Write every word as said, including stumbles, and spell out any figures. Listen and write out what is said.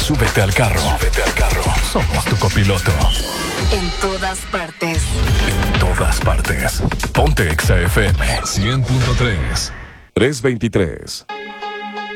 Súbete al carro. Súbete al carro. Somos tu copiloto. En todas partes. En todas partes. Ponte Exa F M. cien punto tres. trescientos veintitrés.